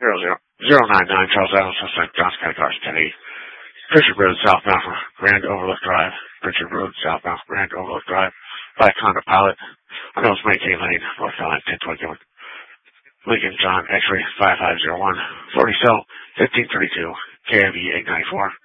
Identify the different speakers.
Speaker 1: 00099 Charles Avenue, Suspect Johnson County Cars 1080. Pritchard Road southbound from Grand Overlook Drive. Pritchard Road southbound from Grand Overlook Drive. By Honda Pilot. I know it's Maintain Lane, North Carolina 1021. Lincoln John X-ray 5501. 40 cell 1532. KME 894.